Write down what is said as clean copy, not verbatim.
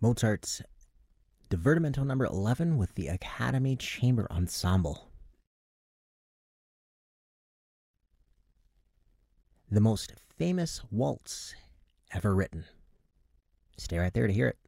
Mozart's Divertimento number 11 with the Academy Chamber Ensemble. The most famous waltz ever written. Stay right there to hear it.